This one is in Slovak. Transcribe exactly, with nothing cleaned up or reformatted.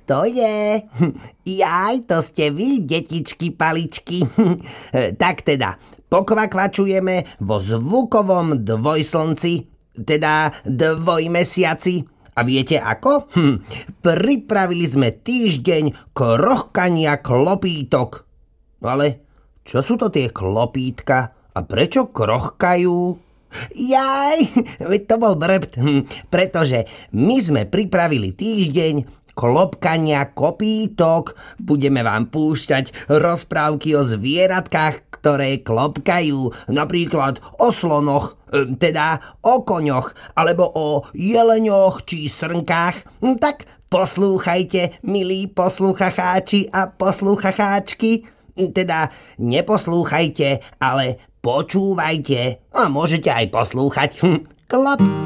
to je? Jaj, to ste vy, detičky paličky. Tak teda, pokvakvačujeme vo zvukovom dvojslnci, teda dvojmesiaci. A viete ako? Hm, pripravili sme týždeň krochkania klopítok. Ale čo sú to tie klopítka a prečo krochkajú? Jaj, veď to bol brbt, hm, pretože my sme pripravili týždeň klopkania kopítok. Budeme vám púšťať rozprávky o zvieratkách, ktoré klopkajú, napríklad o slonoch, teda o koňoch, alebo o jeleňoch či srnkách. Tak poslúchajte, milí posluchacháči a posluchacháčky. Teda neposlúchajte, ale počúvajte. A môžete aj poslúchať. Klop.